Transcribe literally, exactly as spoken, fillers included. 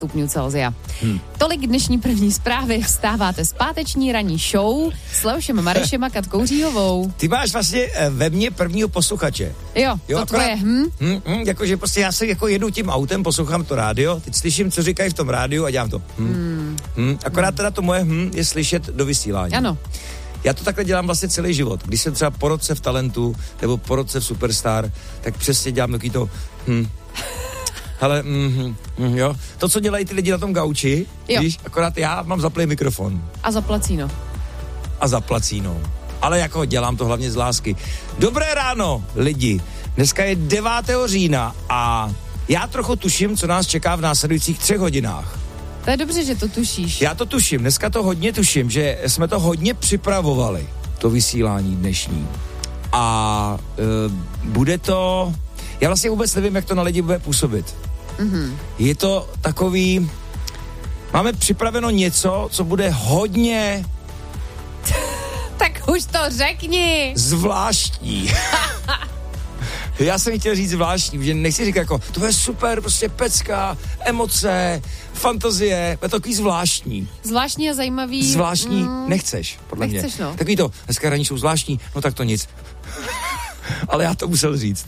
stupňů Celsia. Hmm. Tolik dnešní první zprávy. Vstáváte z páteční ranní show s Leošem Marešem a Katkou Říhovou. Ty máš vlastně ve mně prvního posluchače. Jo, jo to akorát, tvoje, hm? Hm, hm, jakože prostě já se jako jedu tím autem, poslouchám to rádio, teď slyším, co říkají v tom rádiu a dělám to. Hm, hmm. Hm, akorát teda to moje hm je slyšet do vysílání. Ano. Já to takhle dělám vlastně celý život. Když jsem třeba po roce v Talentu nebo po roce v Superstar, tak přesně dělám takový to hm. Hele, mm, mm, jo, to, co dělají ty lidi na tom gauči, víš, akorát já mám zaplý mikrofon. A za placíno. A za placíno. Ale jako dělám to hlavně z lásky. Dobré ráno, lidi. Dneska je devátého října a já trochu tuším, co nás čeká v následujících třech hodinách. To je dobře, že to tušíš. Já to tuším, dneska to hodně tuším, že jsme to hodně připravovali, to vysílání dnešní. A e, bude to... Já vlastně vůbec nevím, jak to na lidi bude působit. Mm-hmm. Je to takový... Máme připraveno něco, co bude hodně... Tak už to řekni. Zvláštní. Já jsem chtěl říct zvláštní, že nechci říkat jako, to je super, prostě pecka, emoce, fantazie, je to takový zvláštní. Zvláštní a zajímavý. Zvláštní mm, nechceš, podle nechceš, mě. No. Takový to, dneska ranní jsou zvláštní, no tak to nic. Ale já to musel říct.